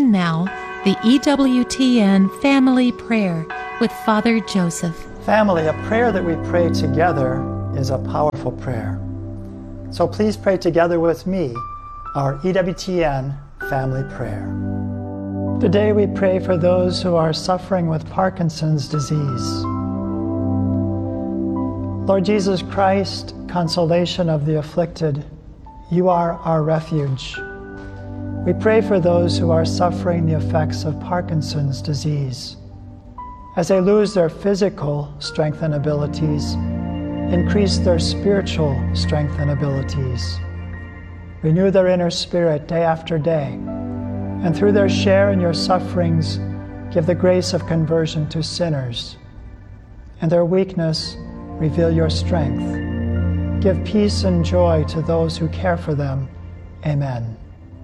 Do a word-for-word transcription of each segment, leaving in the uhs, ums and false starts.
And now, the E W T N Family Prayer with Father Joseph. Family, a prayer that we pray together is a powerful prayer. So please pray together with me our E W T N Family Prayer. Today we pray for those who are suffering with Parkinson's disease. Lord Jesus Christ, consolation of the afflicted, you are our refuge. We pray for those who are suffering the effects of Parkinson's disease. As they lose their physical strength and abilities, increase their spiritual strength and abilities. Renew their inner spirit day after day, and through their share in your sufferings, give the grace of conversion to sinners. In their weakness, reveal your strength. Give peace and joy to those who care for them. Amen.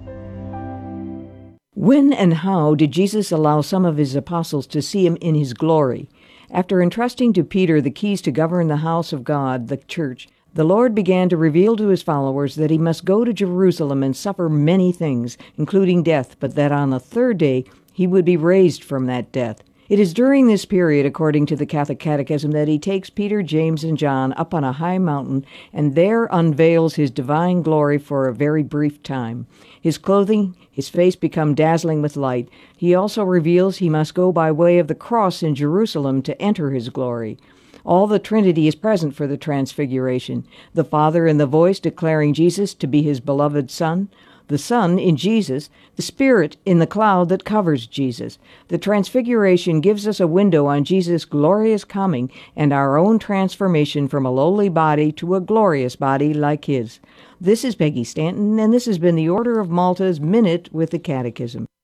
When and how did Jesus allow some of his apostles to see him in his glory? After entrusting to Peter the keys to govern the house of God, the church, the Lord began to reveal to his followers that he must go to Jerusalem and suffer many things, including death, but that on the third day he would be raised from that death. It is during this period, according to the Catholic Catechism, that he takes Peter, James, and John up on a high mountain and there unveils his divine glory for a very brief time. His clothing, his face become dazzling with light. He also reveals he must go by way of the cross in Jerusalem to enter his glory. All the Trinity is present for the Transfiguration, the Father in the voice declaring Jesus to be his beloved Son, the Son in Jesus, the Spirit in the cloud that covers Jesus. The Transfiguration gives us a window on Jesus' glorious coming and our own transformation from a lowly body to a glorious body like his. This is Peggy Stanton, and this has been the Order of Malta's Minute with the Catechism.